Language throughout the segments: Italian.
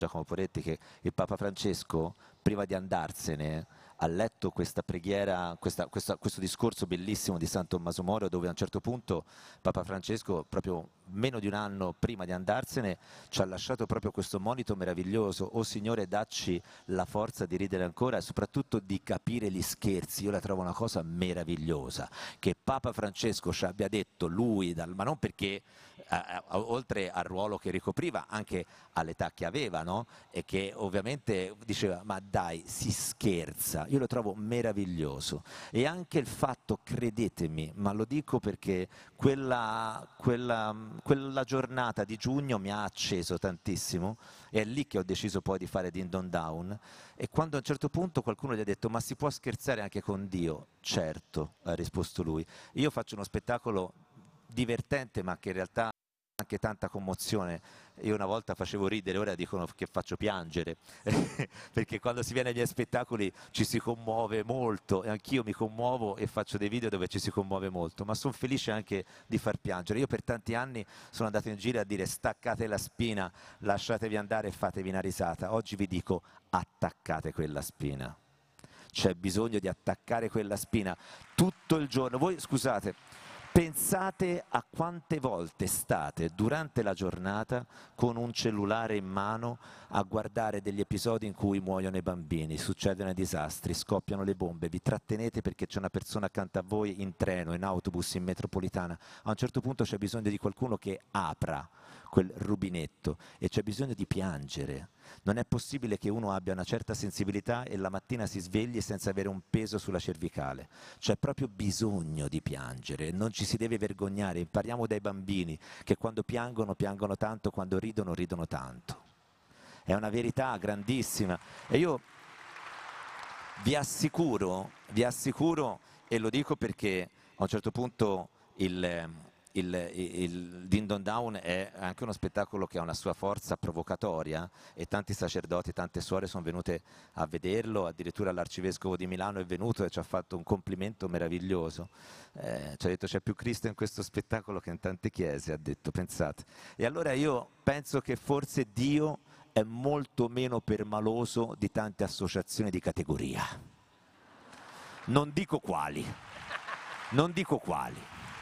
Giacomo Poretti, che il Papa Francesco, prima di andarsene, ha letto questa preghiera, questo discorso bellissimo di San Tommaso Moro, dove a un certo punto Papa Francesco, proprio meno di un anno prima di andarsene, ci ha lasciato proprio questo monito meraviglioso: "O Signore, dacci la forza di ridere ancora e soprattutto di capire gli scherzi". Io la trovo una cosa meravigliosa, che Papa Francesco ci abbia detto, lui, ma non perché, oltre al ruolo che ricopriva, anche all'età che aveva, no? E che ovviamente diceva: ma dai, si scherza. Io lo trovo meraviglioso. E anche il fatto, credetemi, ma lo dico perché quella giornata di giugno mi ha acceso tantissimo, e è lì che ho deciso poi di fare Din Don Down. E quando a un certo punto qualcuno gli ha detto: ma si può scherzare anche con Dio? Certo, ha risposto lui. Io faccio uno spettacolo divertente, ma che in realtà ha anche tanta commozione. Io una volta facevo ridere, ora dicono che faccio piangere, perché quando si viene ai miei spettacoli ci si commuove molto, e anch'io mi commuovo e faccio dei video dove ci si commuove molto, ma sono felice anche di far piangere. Io per tanti anni sono andato in giro a dire: staccate la spina, lasciatevi andare e fatevi una risata. Oggi vi dico: attaccate quella spina. C'è bisogno di attaccare quella spina tutto il giorno. Voi, scusate, pensate a quante volte state durante la giornata con un cellulare in mano a guardare degli episodi in cui muoiono i bambini, succedono i disastri, scoppiano le bombe, vi trattenete perché c'è una persona accanto a voi in treno, in autobus, in metropolitana. A un certo punto c'è bisogno di qualcuno che apra quel rubinetto e c'è bisogno di piangere. Non è possibile che uno abbia una certa sensibilità e la mattina si svegli senza avere un peso sulla cervicale. C'è proprio bisogno di piangere, non ci si deve vergognare. Impariamo dai bambini che quando piangono, piangono tanto, quando ridono, ridono tanto. È una verità grandissima. E io vi assicuro, e lo dico perché a un certo punto il Din Don Down è anche uno spettacolo che ha una sua forza provocatoria, e tanti sacerdoti, tante suore sono venute a vederlo, addirittura l'arcivescovo di Milano è venuto e ci ha fatto un complimento meraviglioso. Ci ha detto: c'è più Cristo in questo spettacolo che in tante chiese, ha detto, pensate. E allora io penso che forse Dio è molto meno permaloso di tante associazioni di categoria. Non dico quali. Non dico quali.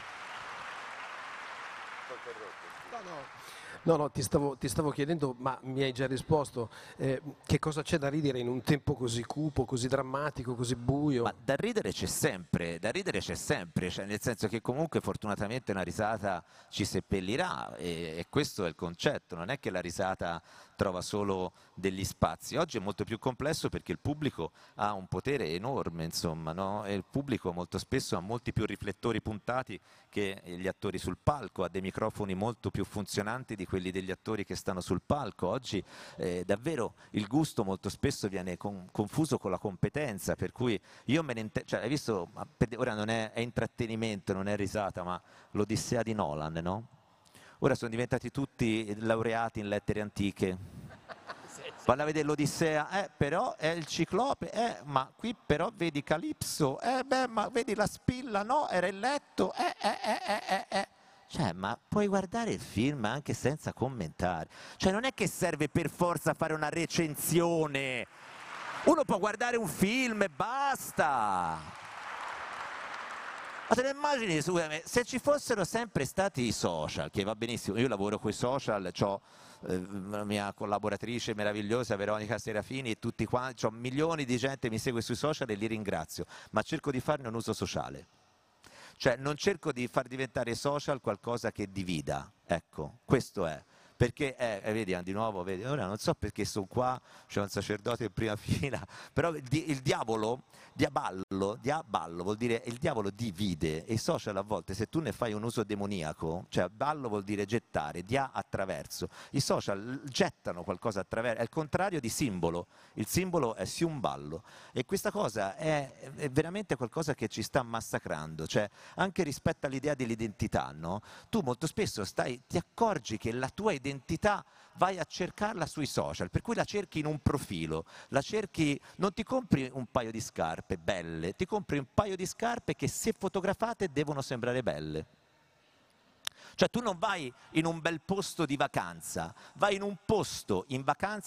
No, ti stavo chiedendo, ma mi hai già risposto, che cosa c'è da ridere in un tempo così cupo, così drammatico, così buio? Ma da ridere c'è sempre, cioè nel senso che comunque fortunatamente una risata ci seppellirà, e questo è il concetto. Non è che la risata trova solo degli spazi. Oggi è molto più complesso perché il pubblico ha un potere enorme, insomma, no? E il pubblico molto spesso ha molti più riflettori puntati che gli attori sul palco, ha dei microfoni molto più funzionanti di quelli degli attori che stanno sul palco. Oggi davvero il gusto molto spesso viene confuso con la competenza, per cui io me ne cioè, hai visto, ora non è intrattenimento, non è risata, ma l'Odissea di Nolan, no? Ora sono diventati tutti laureati in lettere antiche. Valla a vedere l'Odissea, però è il Ciclope, ma qui però vedi Calipso, ma vedi la spilla, no, era il letto, Cioè, ma puoi guardare il film anche senza commentare. Cioè, non è che serve per forza fare una recensione. Uno può guardare un film e basta. Ma te ne immagini, se ci fossero sempre stati i social, che va benissimo, io lavoro con i social, ho la mia collaboratrice meravigliosa Veronica Serafini e tutti quanti, ho milioni di gente che mi segue sui social e li ringrazio, ma cerco di farne un uso sociale. Cioè non cerco di far diventare i social qualcosa che divida, ecco, questo è. Perché, vedi, di nuovo, vedi, ora non so perché sono qua, c'è un sacerdote in prima fila, però il diavolo, diaballo vuol dire, il diavolo divide, e i social a volte, se tu ne fai un uso demoniaco, cioè ballo vuol dire gettare, dia attraverso, i social gettano qualcosa attraverso, è il contrario di simbolo, il simbolo è sì un ballo, e questa cosa è veramente qualcosa che ci sta massacrando, cioè anche rispetto all'idea dell'identità, no? Tu molto spesso ti accorgi che la tua identità vai a cercarla sui social, per cui la cerchi in un profilo, la cerchi, non ti compri un paio di scarpe belle, ti compri un paio di scarpe che se fotografate devono sembrare belle. Cioè tu non vai in un bel posto di vacanza, vai in un posto in vacanza